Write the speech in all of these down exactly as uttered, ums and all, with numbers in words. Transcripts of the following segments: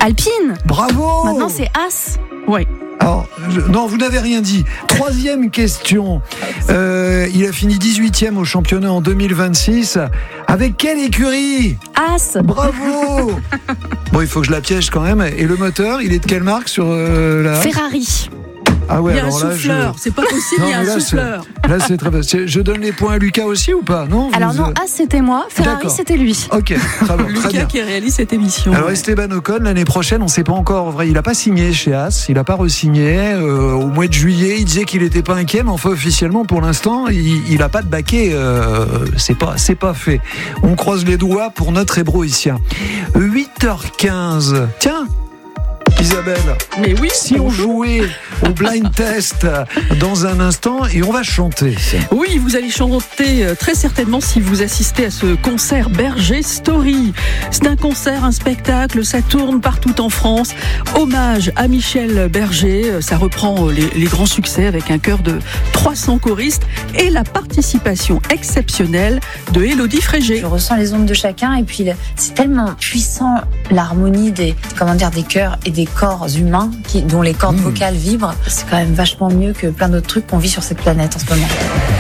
Alpine. Bravo. Maintenant, c'est As. Oui. Alors, je, non, vous n'avez rien dit. Troisième question. Euh, il a fini dix-huitième au championnat en deux mille vingt-six. Avec quelle écurie ? As. Bravo. Bon, il faut que je la piège quand même. Et le moteur, il est de quelle marque sur euh, la... Ferrari. Ah ouais, il y a un alors là, souffleur, je... c'est pas possible, non, il y a là, un souffleur. C'est... Là, c'est très facile. Je donne les points à Lucas aussi ou pas ? Non. Alors vous... non, As c'était moi, Ferrari D'accord. c'était lui. Ok, très bon, Lucas très bien. qui réalise cette émission. Alors Esteban Ocon, l'année prochaine, on ne sait pas encore. Vrai, il n'a pas signé chez As, il n'a pas re-signé. Euh, au mois de juillet, il disait qu'il n'était pas inquiet, mais enfin officiellement, pour l'instant, il n'a pas de baquet. Euh, c'est pas, c'est pas fait. On croise les doigts pour notre hébroïcien. huit heures quinze. Tiens. Isabelle, mais oui, si on jouait au blind test dans un instant et on va chanter. Oui, vous allez chanter très certainement si vous assistez à ce concert Berger Story. C'est un concert, un spectacle, ça tourne partout en France. Hommage à Michel Berger, ça reprend les, les grands succès avec un chœur de trois cents choristes et la participation exceptionnelle de Élodie Frégé. Je ressens les ondes de chacun et puis c'est tellement puissant l'harmonie des, comment dire, des chœurs et des corps humains qui, dont les cordes mmh. vocales vibrent. C'est quand même vachement mieux que plein d'autres trucs qu'on vit sur cette planète en ce moment.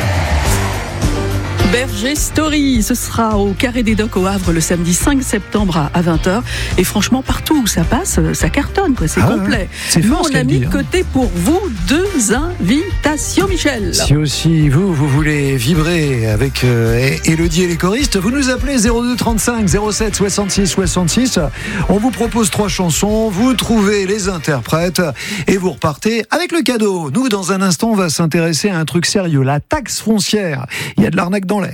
Berger Story, ce sera au Carré des Docks au Havre le samedi cinq septembre à vingt heures. Et franchement, partout où ça passe, ça cartonne, quoi. C'est ah complet. Ouais, c'est Nous, fort, on a mis de hein. côté pour vous deux invitations, Michel. Si aussi vous, vous voulez vibrer avec euh, Élodie et les choristes, vous nous appelez zéro deux trente-cinq zéro sept soixante-six soixante-six. On vous propose trois chansons, vous trouvez les interprètes et vous repartez avec le cadeau. Nous, dans un instant, on va s'intéresser à un truc sérieux, la taxe foncière. Il y a de l'arnaque dans l'air.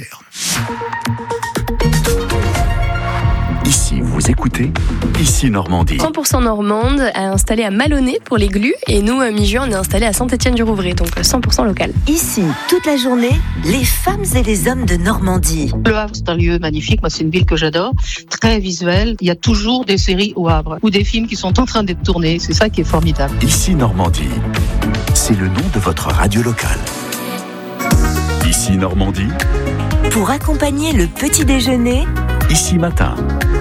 Ici, vous écoutez Ici Normandie. cent pour cent normande a installé à Malonnet pour les glues et nous, à mi-juin, on est installé à Saint-Étienne-du-Rouvray, donc cent pour cent local. Ici, toute la journée, les femmes et les hommes de Normandie. Le Havre, c'est un lieu magnifique. Moi, c'est une ville que j'adore, très visuelle. Il y a toujours des séries au Havre ou des films qui sont en train d'être tournés. C'est ça qui est formidable. Ici Normandie, c'est le nom de votre radio locale. Ici Normandie. Pour accompagner le petit déjeuner. Ici Matin.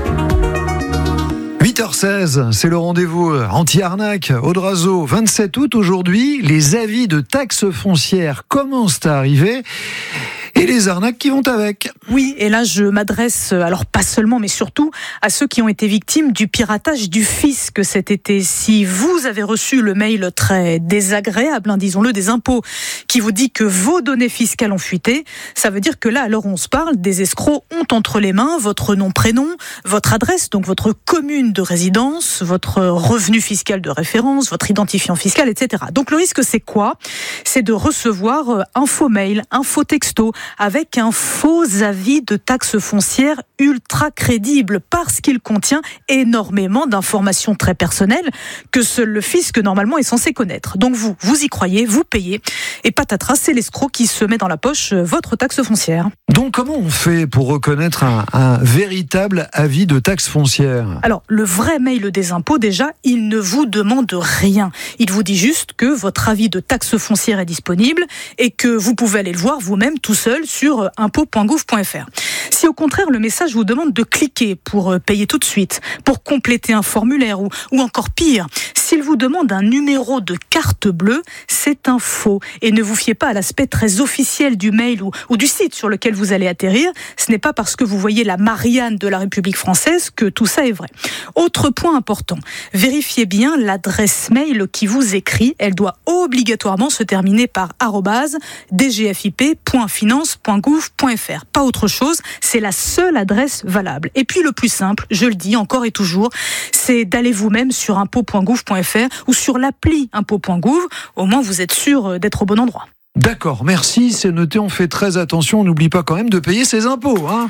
huit heures seize, c'est le rendez-vous anti-arnaque. Audrazo, vingt-sept août aujourd'hui, les avis de taxes foncières commencent à arriver. Et les arnaques qui vont avec. Oui, et là je m'adresse, alors pas seulement, mais surtout à ceux qui ont été victimes du piratage du fisc cet été. Si vous avez reçu le mail très désagréable, hein, disons-le, des impôts, qui vous dit que vos données fiscales ont fuité, ça veut dire que là, à l'heure où on se parle, des escrocs ont entre les mains votre nom, prénom, votre adresse, donc votre commune de résidence, votre revenu fiscal de référence, votre identifiant fiscal, et cetera. Donc le risque, c'est quoi ? C'est de recevoir un faux mail, un faux texto, avec un faux avis de taxe foncière ultra crédible parce qu'il contient énormément d'informations très personnelles que seul le fisc normalement est censé connaître. Donc vous, vous y croyez, vous payez et patatras, c'est l'escroc qui se met dans la poche votre taxe foncière. Donc comment on fait pour reconnaître un, un véritable avis de taxe foncière ? Alors le vrai mail des impôts, déjà, il ne vous demande rien. Il vous dit juste que votre avis de taxe foncière est disponible et que vous pouvez aller le voir vous-même tout seul sur impôts point gouv point f r. Si au contraire le message vous demande de cliquer pour payer tout de suite, pour compléter un formulaire ou, ou encore pire, s'il vous demande un numéro de carte bleue, c'est un faux. Et ne vous fiez pas à l'aspect très officiel du mail ou, ou du site sur lequel vous allez atterrir. Ce n'est pas parce que vous voyez la Marianne de la République française que tout ça est vrai. Autre point important, vérifiez bien l'adresse mail qui vous écrit. Elle doit obligatoirement se terminer par arobase d g f i p point finance point gouv point f r. Pas autre chose, c'est la seule adresse valable. Et puis le plus simple, je le dis encore et toujours, c'est d'aller vous-même sur impôts point gouv point f r ou sur l'appli impôts point gouv. Au moins vous êtes sûr d'être au bon endroit. D'accord, merci, c'est noté, on fait très attention, on n'oublie pas quand même de payer ses impôts, hein.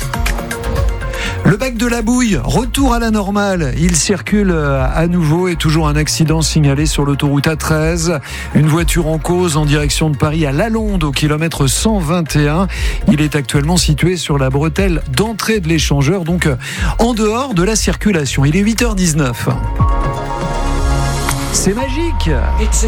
Le bac de la bouille, retour à la normale. Il circule à nouveau et toujours un accident signalé sur l'autoroute A treize. Une voiture en cause en direction de Paris à Lalonde au kilomètre cent vingt et un. Il est actuellement situé sur la bretelle d'entrée de l'échangeur, donc en dehors de la circulation. Il est huit heures dix-neuf. C'est magique.